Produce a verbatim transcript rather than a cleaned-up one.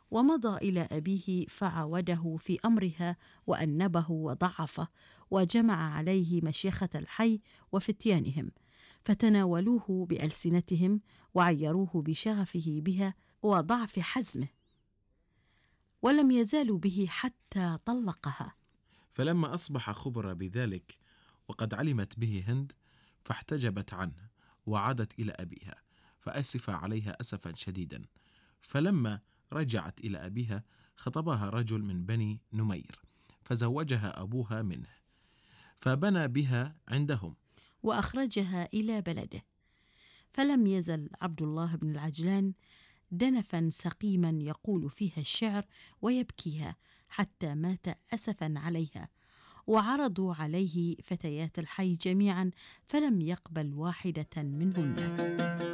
ومضى إلى أبيه فعاوده في أمرها وأنبه وضعفه، وجمع عليه مشيخة الحي وفتيانهم، فتناولوه بألسنتهم وعيروه بشغفه بها وضعف حزمه، ولم يزالوا به حتى طلقها. فلما أصبح خبر بذلك وقد علمت به هند فاحتجبت عنه وعادت إلى أبيها، فأسف عليها أسفا شديدا. فلما رجعت إلى أبيها خطبها رجل من بني نمير فزوجها أبوها منه، فبنى بها عندهم وأخرجها إلى بلده. فلم يزل عبد الله بن العجلان دنفا سقيما يقول فيها الشعر ويبكيها حتى مات أسفا عليها. وعرضوا عليه فتيات الحي جميعا فلم يقبل واحدة منهن.